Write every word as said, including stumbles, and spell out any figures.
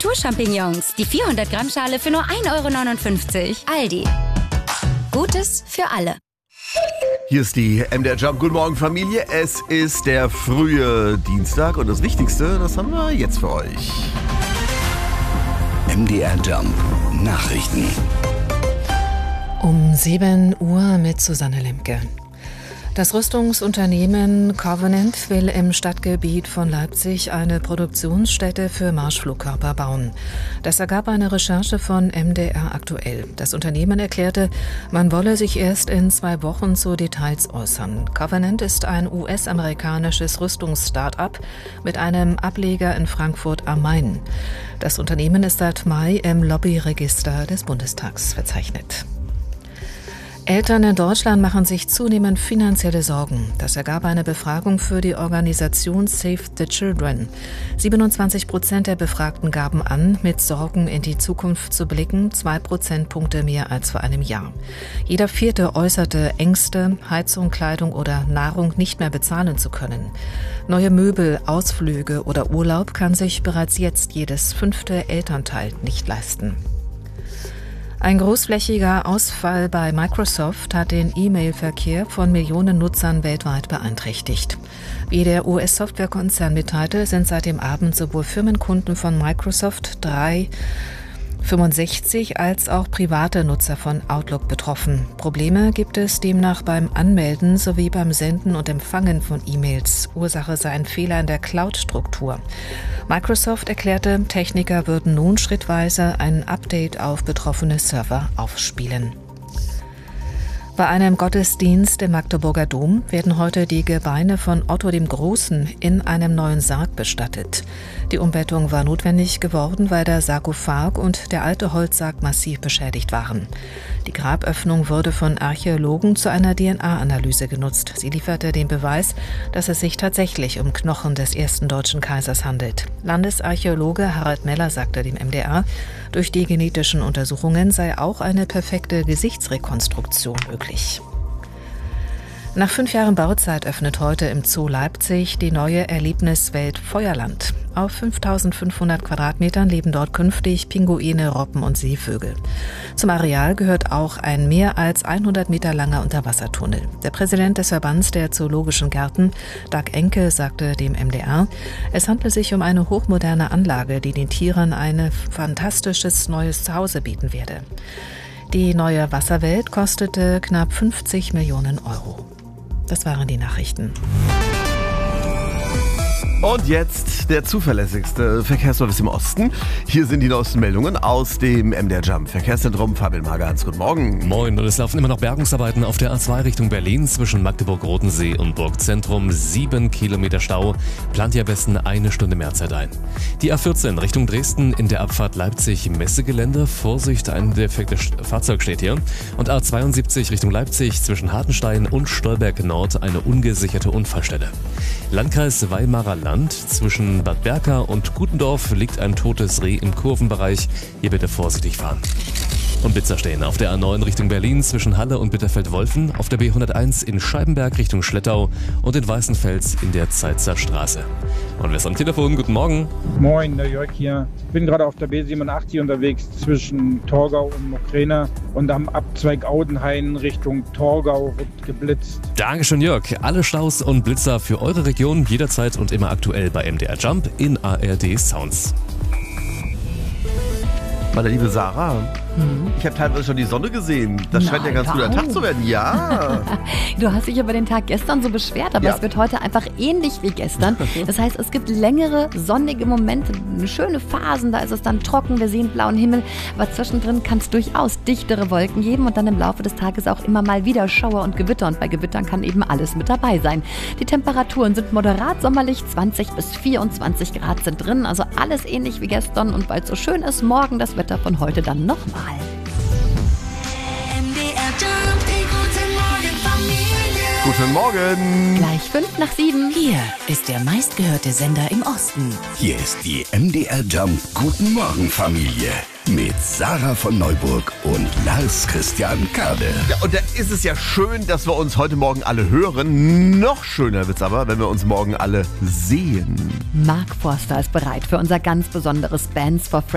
Naturchampignons. Die vierhundert Gramm Schale für nur ein Euro neunundfünfzig. Aldi. Gutes für alle. Hier ist die M D R Jump. Guten Morgen, Familie. Es ist der frühe Dienstag und das Wichtigste, das haben wir jetzt für euch. M D R Jump Nachrichten. Um sieben Uhr mit Susanne Lemke. Das Rüstungsunternehmen Covenant will im Stadtgebiet von Leipzig eine Produktionsstätte für Marschflugkörper bauen. Das ergab eine Recherche von M D R aktuell. Das Unternehmen erklärte, man wolle sich erst in zwei Wochen zu Details äußern. Covenant ist ein U S-amerikanisches Rüstungs-Start-up mit einem Ableger in Frankfurt am Main. Das Unternehmen ist seit Mai im Lobbyregister des Bundestags verzeichnet. Eltern in Deutschland machen sich zunehmend finanzielle Sorgen. Das ergab eine Befragung für die Organisation Save the Children. siebenundzwanzig Prozent der Befragten gaben an, mit Sorgen in die Zukunft zu blicken, zwei Prozentpunkte mehr als vor einem Jahr. Jeder Vierte äußerte Ängste, Heizung, Kleidung oder Nahrung nicht mehr bezahlen zu können. Neue Möbel, Ausflüge oder Urlaub kann sich bereits jetzt jedes fünfte Elternteil nicht leisten. Ein großflächiger Ausfall bei Microsoft hat den E-Mail-Verkehr von Millionen Nutzern weltweit beeinträchtigt. Wie der U S-Softwarekonzern mitteilte, sind seit dem Abend sowohl Firmenkunden von Microsoft dreihundertfünfundsechzig als auch private Nutzer von Outlook betroffen. Probleme gibt es demnach beim Anmelden sowie beim Senden und Empfangen von E-Mails. Ursache sei ein Fehler in der Cloud-Struktur. Microsoft erklärte, Techniker würden nun schrittweise ein Update auf betroffene Server aufspielen. Bei einem Gottesdienst im Magdeburger Dom werden heute die Gebeine von Otto dem Großen in einem neuen Sarg bestattet. Die Umbettung war notwendig geworden, weil der Sarkophag und der alte Holzsarg massiv beschädigt waren. Die Graböffnung wurde von Archäologen zu einer D N A-Analyse genutzt. Sie lieferte den Beweis, dass es sich tatsächlich um Knochen des ersten deutschen Kaisers handelt. Landesarchäologe Harald Meller sagte dem M D R, durch die genetischen Untersuchungen sei auch eine perfekte Gesichtsrekonstruktion möglich. Nach fünf Jahren Bauzeit öffnet heute im Zoo Leipzig die neue Erlebniswelt Feuerland. Auf fünftausendfünfhundert Quadratmetern leben dort künftig Pinguine, Robben und Seevögel. Zum Areal gehört auch ein mehr als hundert Meter langer Unterwassertunnel. Der Präsident des Verbands der Zoologischen Gärten, Dag Enke, sagte dem M D R, es handle sich um eine hochmoderne Anlage, die den Tieren ein fantastisches neues Zuhause bieten werde. Die neue Wasserwelt kostete knapp fünfzig Millionen Euro. Das waren die Nachrichten. Und jetzt der zuverlässigste Verkehrsservice im Osten. Hier sind die neuesten Meldungen aus dem M D R Jump Verkehrszentrum. Fabian Magerhans, guten Morgen. Moin, und es laufen immer noch Bergungsarbeiten auf der A zwei Richtung Berlin zwischen Magdeburg-Rodensee und Burgzentrum. Sieben Kilometer Stau. Plant ihr am besten eine Stunde mehr Zeit ein. Die A vierzehn Richtung Dresden in der Abfahrt Leipzig-Messegelände. Vorsicht, ein defektes Fahrzeug steht hier. Und A zweiundsiebzig Richtung Leipzig zwischen Hartenstein und Stolberg Nord eine ungesicherte Unfallstelle. Landkreis Weimarer Land. Zwischen Bad Berka und Gutendorf liegt ein totes Reh im Kurvenbereich. Hier bitte vorsichtig fahren. Und Blitzer stehen auf der A neun Richtung Berlin zwischen Halle und Bitterfeld-Wolfen, auf der B hunderteins in Scheibenberg Richtung Schlettau und in Weißenfels in der Zeitzer Straße. Und wer ist am Telefon? Guten Morgen. Moin, der Jörg hier. Ich bin gerade auf der B siebenundachtzig unterwegs zwischen Torgau und Mokrena und am Abzweig Audenhain Richtung Torgau wird geblitzt. Dankeschön, Jörg. Alle Staus und Blitzer für eure Region jederzeit und immer aktuell bei M D R Jump in A R D Sounds. Meine liebe Sarah, Hm. ich habe teilweise schon die Sonne gesehen. Das Na, scheint ja ganz hör guter auf. Tag zu werden. Ja. Du hast dich über den Tag gestern so beschwert, aber Ja. es wird heute einfach ähnlich wie gestern. Das heißt, es gibt längere sonnige Momente, schöne Phasen, da ist es dann trocken, wir sehen blauen Himmel, aber zwischendrin kann es durchaus dichtere Wolken geben und dann im Laufe des Tages auch immer mal wieder Schauer und Gewitter und bei Gewittern kann eben alles mit dabei sein. Die Temperaturen sind moderat sommerlich, zwanzig bis vierundzwanzig Grad sind drin, also alles ähnlich wie gestern und weil es so schön ist, morgen das Wetter von heute dann nochmal. Guten Morgen. Gleich fünf nach sieben. Hier ist der meistgehörte Sender im Osten. Hier ist die M D R Jump Guten Morgen Familie mit Sarah von Neuburg und Lars Christian Kade. Ja, und da ist es ja schön, dass wir uns heute Morgen alle hören. Noch schöner wird's aber, wenn wir uns morgen alle sehen. Mark Forster ist bereit für unser ganz besonderes Bands for Friends